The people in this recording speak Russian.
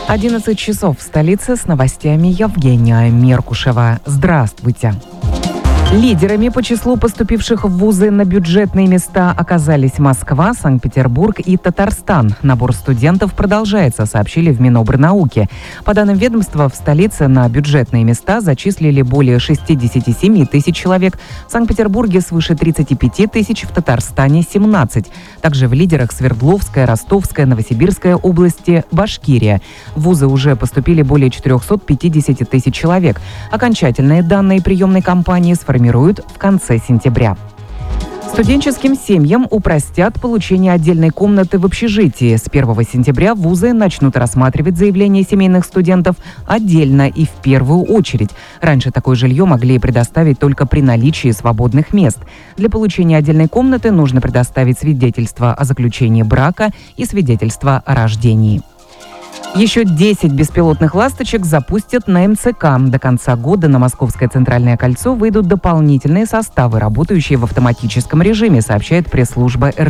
11 часов в столице, с новостями Евгения Меркушева. Здравствуйте. Лидерами по числу поступивших в вузы на бюджетные места оказались Москва, Санкт-Петербург и Татарстан. Набор студентов продолжается, сообщили в Минобрнауки. По данным ведомства, в столице на бюджетные места зачислили более 67 тысяч человек, в Санкт-Петербурге свыше 35 тысяч, в Татарстане 17. Также в лидерах Свердловская, Ростовская, Новосибирская области, Башкирия. В вузы уже поступили более 450 тысяч человек. Окончательные данные приемной кампании сформируют в конце сентября. Студенческим семьям упростят получение отдельной комнаты в общежитии. С 1 сентября вузы начнут рассматривать заявления семейных студентов отдельно и в первую очередь. Раньше такое жилье могли предоставить только при наличии свободных мест. Для получения отдельной комнаты нужно предоставить свидетельство о заключении брака и свидетельство о рождении. Еще 10 беспилотных ласточек запустят на МЦК. До конца года на Московское центральное кольцо выйдут дополнительные составы, работающие в автоматическом режиме, сообщает пресс-служба РЖД.